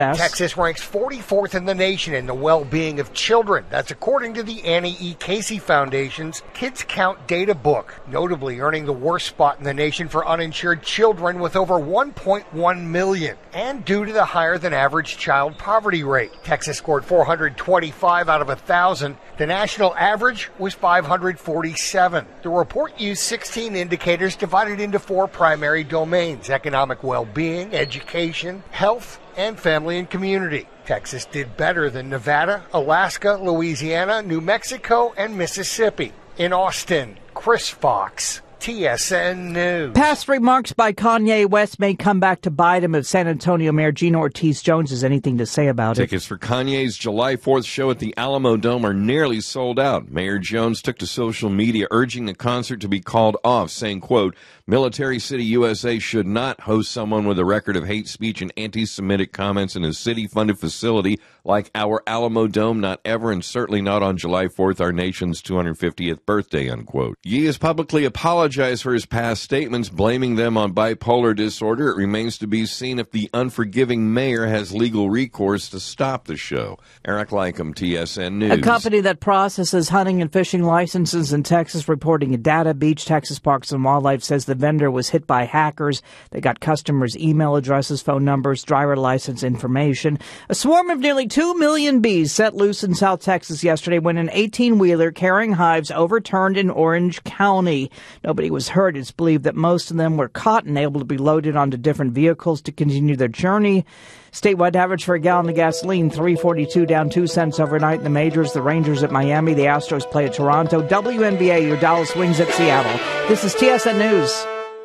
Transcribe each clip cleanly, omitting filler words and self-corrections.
Texas ranks 44th in the nation in the well-being of children. That's according to the Annie E. Casey Foundation's Kids Count data book, notably earning the worst spot in the nation for uninsured children with over 1.1 million, and due to the higher-than-average child poverty rate. Texas scored 425 out of 1,000. The national average was 547. The report used 16 indicators divided into 4 primary domains: economic well-being, education, health, and family and community. Texas did better than Nevada, Alaska, Louisiana, New Mexico, and Mississippi. In Austin, Chris Fox, TSN News. Past remarks by Kanye West may come back to bite him if San Antonio Mayor Gina Ortiz-Jones has anything to say about it. Tickets for Kanye's July 4th show at the Alamo Dome are nearly sold out. Mayor Jones took to social media urging the concert to be called off, saying, quote, "Military City, USA should not host someone with a record of hate speech and anti-Semitic comments in a city-funded facility like our Alamo Dome, not ever, and certainly not on July 4th, our nation's 250th birthday," unquote. Ye has publicly apologized for his past statements, blaming them on bipolar disorder. It remains to be seen if the unforgiving mayor has legal recourse to stop the show. Eric Lycum, TSN News. A company that processes hunting and fishing licenses in Texas reporting a data breach. Texas Parks and Wildlife says the vendor was hit by hackers. They got customers' email addresses, phone numbers, driver license information. A swarm of nearly 2 million bees set loose in South Texas yesterday when an 18-wheeler carrying hives overturned in Orange County. Nobody was hurt. It's believed that most of them were caught and able to be loaded onto different vehicles to continue their journey. Statewide average for a gallon of gasoline, $3.42, down 2 cents overnight in the majors. The Rangers at Miami, the Astros play at Toronto. WNBA, your Dallas Wings at Seattle. This is TSN News.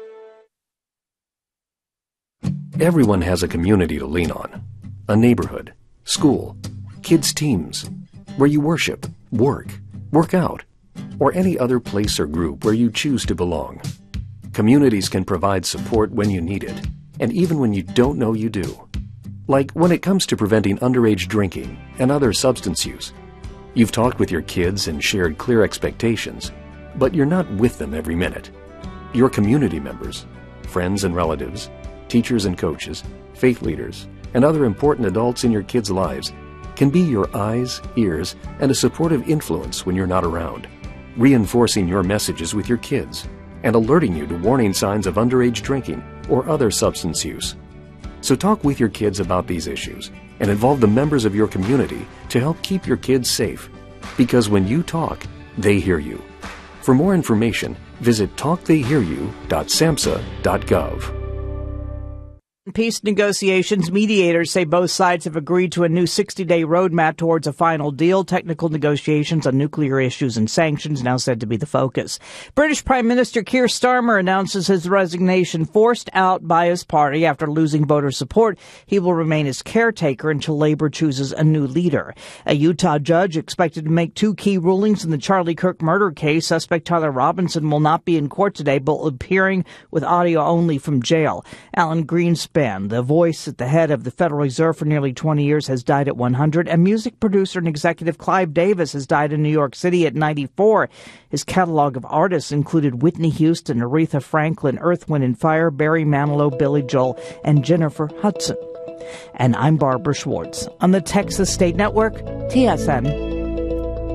Everyone has a community to lean on. A neighborhood, school, kids' teams, where you worship, work out, or any other place or group where you choose to belong. Communities can provide support when you need it, and even when you don't know you do. Like when it comes to preventing underage drinking and other substance use. You've talked with your kids and shared clear expectations, but you're not with them every minute. Your community members, friends and relatives, teachers and coaches, faith leaders, and other important adults in your kids' lives can be your eyes, ears, and a supportive influence when you're not around, reinforcing your messages with your kids and alerting you to warning signs of underage drinking or other substance use. So talk with your kids about these issues and involve the members of your community to help keep your kids safe. Because when you talk, they hear you. For more information, visit talktheyhearyou.samhsa.gov. Peace negotiations, mediators say both sides have agreed to a new 60-day roadmap towards a final deal. Technical negotiations on nuclear issues and sanctions now said to be the focus. British Prime Minister Keir Starmer announces his resignation, forced out by his party after losing voter support. He will remain as caretaker until Labour chooses a new leader. A Utah judge expected to make 2 key rulings in the Charlie Kirk murder case. Suspect Tyler Robinson will not be in court today, but appearing with audio only from jail. Alan Greenspan, the voice at the head of the Federal Reserve for nearly 20 years, has died at 100. And music producer and executive Clive Davis has died in New York City at 94. His catalog of artists included Whitney Houston, Aretha Franklin, Earth, Wind & Fire, Barry Manilow, Billy Joel, and Jennifer Hudson. And I'm Barbara Schwartz on the Texas State Network, TSN.